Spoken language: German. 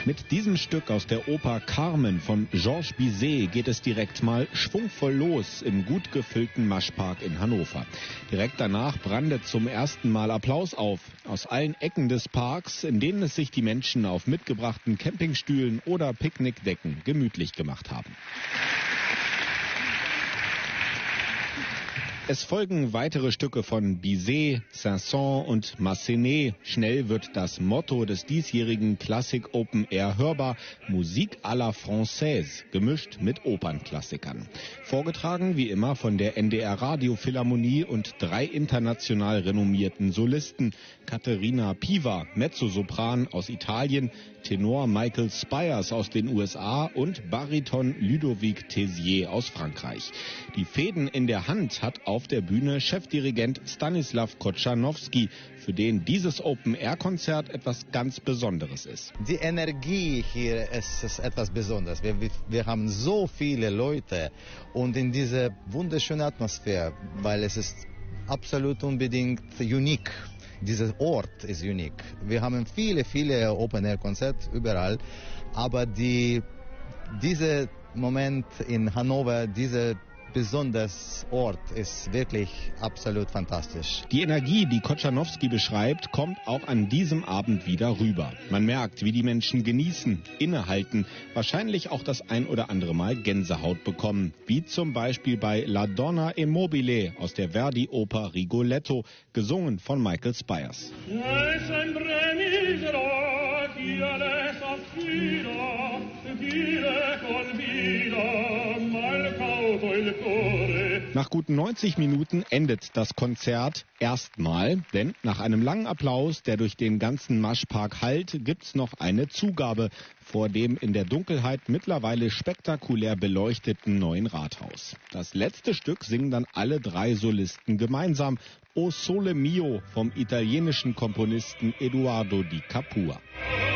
Mit diesem Stück aus der Oper Carmen von Georges Bizet geht es direkt mal schwungvoll los im gut gefüllten Maschpark in Hannover. Direkt danach brandet zum ersten Mal Applaus auf. Aus allen Ecken des Parks, in denen es sich die Menschen auf mitgebrachten Campingstühlen oder Picknickdecken gemütlich gemacht haben. Es folgen weitere Stücke von Bizet, Saint-Saëns und Massenet. Schnell wird das Motto des diesjährigen Klassik Open Air hörbar: Musik à la Française, gemischt mit Opernklassikern. Vorgetragen wie immer von der NDR Radiophilharmonie und 3 international renommierten Solisten: Caterina Piva, Mezzosopran aus Italien, Tenor Michael Spyers aus den USA und Bariton Ludovic Tézier aus Frankreich. Die Fäden in der Hand hat auf der Bühne Chefdirigent Stanislav Kotschanowski, für den dieses Open-Air-Konzert etwas ganz Besonderes ist. Die Energie hier ist etwas Besonderes. Wir haben so viele Leute und in dieser wunderschönen Atmosphäre, weil es ist absolut unbedingt unique. Dieser Ort ist unique. Wir haben viele Open-Air-Konzerte überall, aber dieser Moment in Hannover, dieser besonders Ort ist wirklich absolut fantastisch. Die Energie, die Kotschanowski beschreibt, kommt auch an diesem Abend wieder rüber. Man merkt, wie die Menschen genießen, innehalten, wahrscheinlich auch das ein oder andere Mal Gänsehaut bekommen. Wie zum Beispiel bei La Donna e Mobile aus der Verdi-Oper Rigoletto, gesungen von Michael Spyers. Nach guten 90 Minuten endet das Konzert erstmal, denn nach einem langen Applaus, der durch den ganzen Maschpark hallt, gibt's noch eine Zugabe vor dem in der Dunkelheit mittlerweile spektakulär beleuchteten neuen Rathaus. Das letzte Stück singen dann alle 3 Solisten gemeinsam: O Sole Mio vom italienischen Komponisten Eduardo di Capua.